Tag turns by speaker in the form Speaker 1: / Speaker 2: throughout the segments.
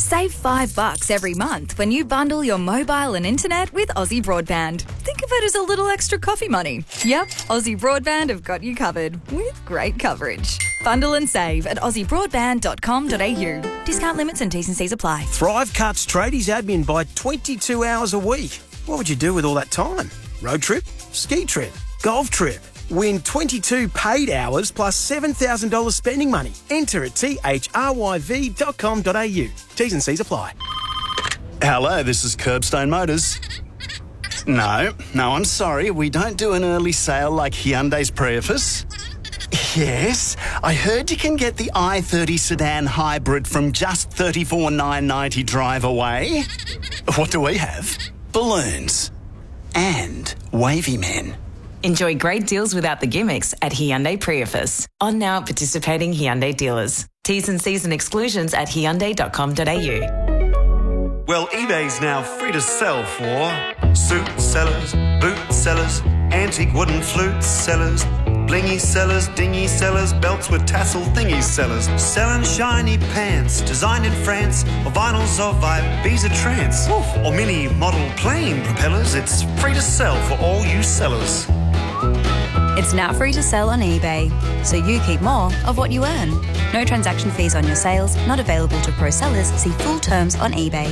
Speaker 1: Save $5 every month when you bundle your mobile and internet with Aussie Broadband. Think of it as a little extra coffee money. Yep, Aussie Broadband have got you covered with great coverage. Bundle and save at aussiebroadband.com.au. Discount limits and T's and C's apply.
Speaker 2: Thrive cuts tradies admin by 22 hours a week. What would you do with all that time? Road trip? Ski trip? Golf trip? Win 22 paid hours plus $7,000 spending money. Enter at thryv.com.au. T's and C's apply.
Speaker 3: Hello, this is Curbstone Motors. No, I'm sorry. We don't do an early sale like Hyundai's Prius. Yes, I heard you can get the i30 sedan hybrid from just $34,990 drive away. What do we have? Balloons. And wavy men.
Speaker 4: Enjoy great deals without the gimmicks at Hyundai Prius. On now at participating Hyundai dealers. T's and C's and exclusions at hyundai.com.au.
Speaker 5: Well, eBay's now free to sell for suit sellers, boot sellers, antique wooden flute sellers, blingy sellers, dingy sellers, belts with tassel thingy sellers, selling shiny pants designed in France, or vinyls of Ibiza trance, or mini model plane propellers. It's free to sell for all you sellers.
Speaker 1: It's now free to sell on eBay, so you keep more of what you earn. No transaction fees on your sales, not available to pro sellers. See full terms on eBay.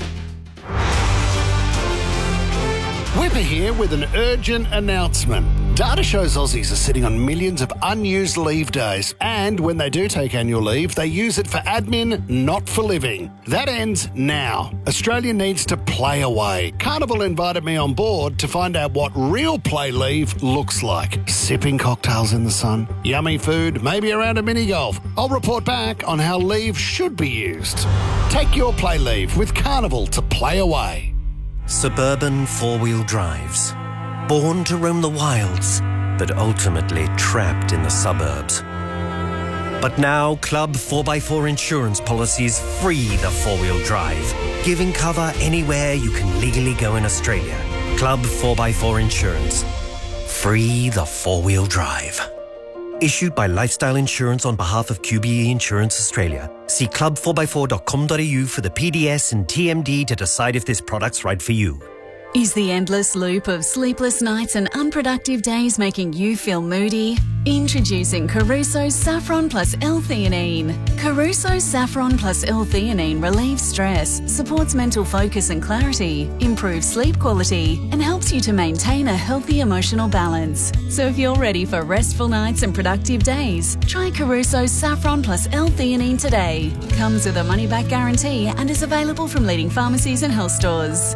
Speaker 6: Whipper here with an urgent announcement. Data shows Aussies are sitting on millions of unused leave days, and when they do take annual leave, they use it for admin, not for living. That ends now. Australia needs to play away. Carnival invited me on board to find out what real play leave looks like. Sipping cocktails in the sun, yummy food, maybe around a mini golf. I'll report back on how leave should be used. Take your play leave with Carnival to play away.
Speaker 7: Suburban four-wheel drives. Born to roam the wilds, but ultimately trapped in the suburbs. But now, Club 4x4 insurance policies free the four-wheel drive, giving cover anywhere you can legally go in Australia. Club 4x4 Insurance. Free the four-wheel drive. Issued by Lifestyle Insurance on behalf of QBE Insurance Australia. See club4x4.com.au for the PDS and TMD to decide if this product's right for you.
Speaker 8: Is the endless loop of sleepless nights and unproductive days making you feel moody? Introducing Caruso's Saffron Plus L-Theanine. Caruso's Saffron Plus L-Theanine relieves stress, supports mental focus and clarity, improves sleep quality, and helps you to maintain a healthy emotional balance. So if you're ready for restful nights and productive days, try Caruso's Saffron Plus L-Theanine today. Comes with a money-back guarantee and is available from leading pharmacies and health stores.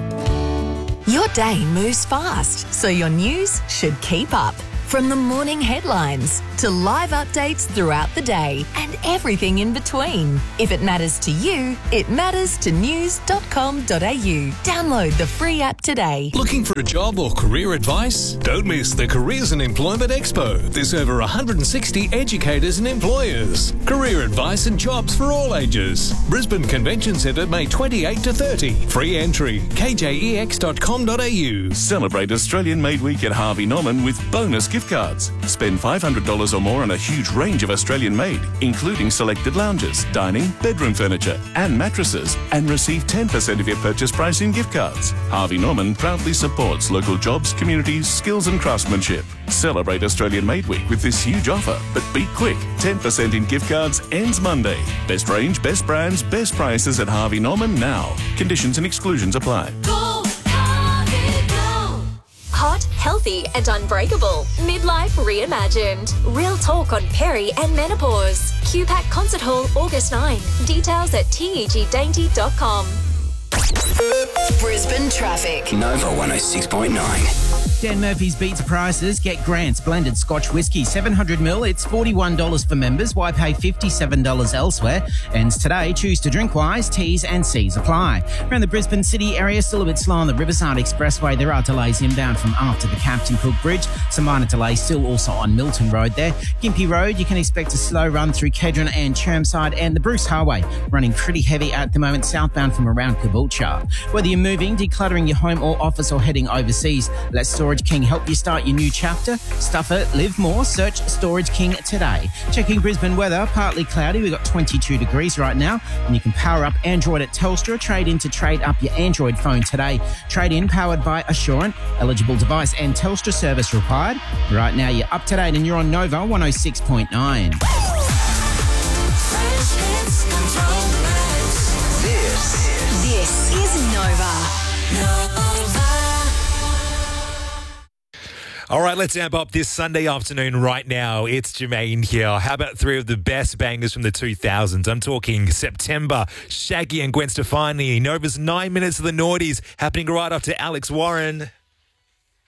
Speaker 9: Your day moves fast, so your news should keep up. From the morning headlines to live updates throughout the day and everything in between. If it matters to you, it matters to news.com.au. Download the free app today.
Speaker 10: Looking for a job or career advice? Don't miss the Careers and Employment Expo. There's over 160 educators and employers. Career advice and jobs for all ages. Brisbane Convention Centre, May 28 to 30. Free entry. kjex.com.au.
Speaker 11: Celebrate Australian Made Week at Harvey Norman with bonus gift cards. Spend $500 or more on a huge range of Australian made, including selected lounges, dining, bedroom furniture and mattresses, and receive 10% of your purchase price in gift cards. Harvey Norman proudly supports local jobs, communities, skills and craftsmanship. Celebrate Australian Made Week with this huge offer, but be quick. 10% in gift cards ends Monday. Best range, best brands, best prices at Harvey Norman now. Conditions and exclusions apply.
Speaker 12: Hot, healthy and unbreakable. Midlife reimagined. Real talk on peri and menopause. QPAC Concert Hall, August 9. Details at tegdainty.com.
Speaker 9: Brisbane traffic.
Speaker 13: Nova 106.9.
Speaker 14: Dan Murphy's Beats Prices. Get Grant's blended Scotch whisky, 700ml. It's $41 for members. Why pay $57 elsewhere? Ends today. Choose to drink wise. T's and C's apply. Around the Brisbane city area, still a bit slow on the Riverside Expressway. There are delays inbound from after the Captain Cook Bridge. Some minor delays still also on Milton Road there. Gympie Road, you can expect a slow run through Kedron and Chermside, and the Bruce Highway running pretty heavy at the moment southbound from around Caboolture. Whether you're moving, decluttering your home or office, or heading overseas, Let's Story Storage King help you start your new chapter? Stuff it, live more. Search Storage King today. Checking Brisbane weather, partly cloudy. We've got 22 degrees right now. And you can power up Android at Telstra. Trade in to trade up your Android phone today. Trade in powered by Assurant. Eligible device and Telstra service required. Right now you're up to date and you're on Nova 106.9.
Speaker 15: This is Nova.
Speaker 16: All right, let's amp up this Sunday afternoon right now. It's Jermaine here. How about three of the best bangers from the 2000s? I'm talking September, Shaggy and Gwen Stefani, Nova's 9 Minutes of the Naughties, happening right after Alex Warren.